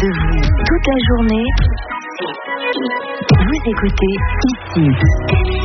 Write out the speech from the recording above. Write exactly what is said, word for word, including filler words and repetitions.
de vous toute la journée. Vous écoutez ici.